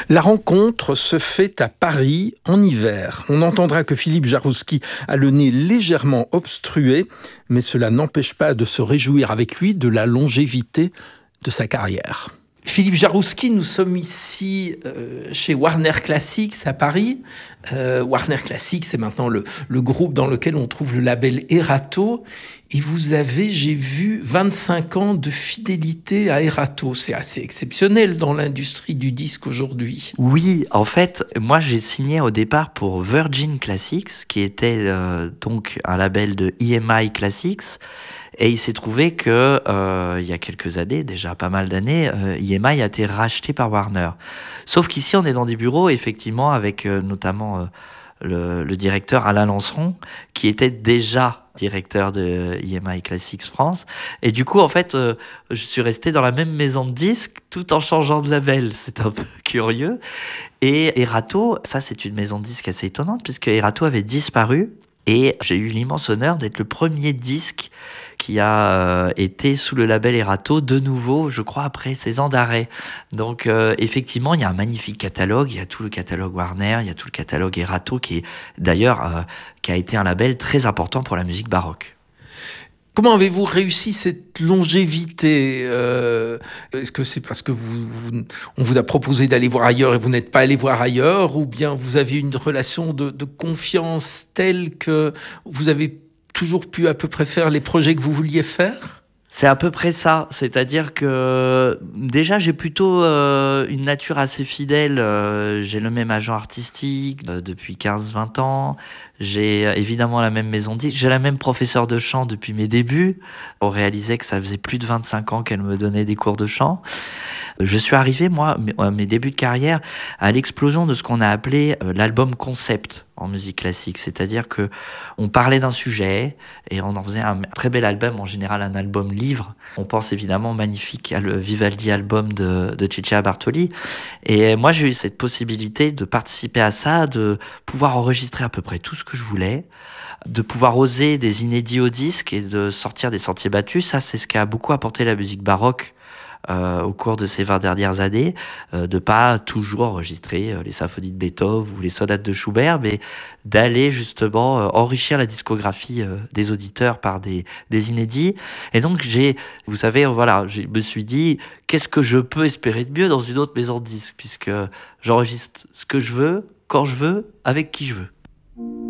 La rencontre se fait à Paris en hiver. On entendra que Philippe Jaroussky a le nez légèrement obstrué, mais cela n'empêche pas de se réjouir avec lui de la longévité de sa carrière. Philippe Jaroussky, nous sommes ici chez Warner Classics à Paris. Warner Classics, c'est maintenant le groupe dans lequel on trouve le label Erato. Et vous avez, j'ai vu, 25 ans de fidélité à Erato. C'est assez exceptionnel dans l'industrie du disque aujourd'hui. Oui, en fait, moi j'ai signé au départ pour Virgin Classics, qui était donc un label de EMI Classics. Et il s'est trouvé que il y a quelques années, déjà pas mal d'années, EMI a été racheté par Warner. Sauf qu'ici, on est dans des bureaux, effectivement, avec notamment le directeur Alain Lanceron, qui était déjà directeur de EMI Classics France. Et du coup, en fait, je suis resté dans la même maison de disques tout en changeant de label. C'est un peu curieux. Et Erato, ça, c'est une maison de disques assez étonnante, puisque Erato avait disparu. Et j'ai eu l'immense honneur d'être le premier disque qui a été sous le label Erato de nouveau, je crois, après 16 ans d'arrêt. Donc effectivement, il y a un magnifique catalogue, il y a tout le catalogue Warner, il y a tout le catalogue Erato qui est d'ailleurs qui a été un label très important pour la musique baroque. Comment avez-vous réussi cette longévité Est-ce que c'est parce que on vous a proposé d'aller voir ailleurs et vous n'êtes pas allé voir ailleurs, ou bien vous avez une relation de confiance telle que vous avez toujours pu à peu près faire les projets que vous vouliez faire ? C'est à peu près ça, c'est-à-dire que déjà j'ai plutôt une nature assez fidèle, j'ai le même agent artistique depuis 15-20 ans, j'ai évidemment la même maison de disques, j'ai la même professeure de chant depuis mes débuts, on réalisait que ça faisait plus de 25 ans qu'elle me donnait des cours de chant. Je suis arrivé, moi, à mes débuts de carrière, à l'explosion de ce qu'on a appelé l'album concept en musique classique. C'est-à-dire que on parlait d'un sujet et on en faisait un très bel album, en général un album livre. On pense évidemment au magnifique Vivaldi album de Ciccia Bartoli. Et moi, j'ai eu cette possibilité de participer à ça, de pouvoir enregistrer à peu près tout ce que je voulais, de pouvoir oser des inédits au disque et de sortir des sentiers battus. Ça, c'est ce qui a beaucoup apporté la musique baroque au cours de ces 20 dernières années, de pas toujours enregistrer les symphonies de Beethoven ou les sonates de Schubert, mais d'aller justement enrichir la discographie des auditeurs par des inédits. Et donc vous savez, voilà, je me suis dit, qu'est-ce que je peux espérer de mieux dans une autre maison de disques, puisque j'enregistre ce que je veux, quand je veux, avec qui je veux.